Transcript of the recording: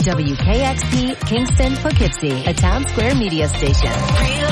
WKXP, Kingston, Poughkeepsie, a Town Square media station.